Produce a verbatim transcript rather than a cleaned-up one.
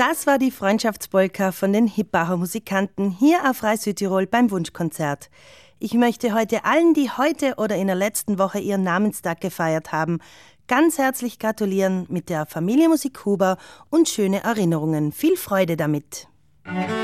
Das war die Freundschaftspolka von den Hippacher Musikanten hier auf Rai Südtirol beim Wunschkonzert. Ich möchte heute allen, die heute oder in der letzten Woche ihren Namenstag gefeiert haben, ganz herzlich gratulieren mit der Familie Musik Huber und schöne Erinnerungen. Viel Freude damit!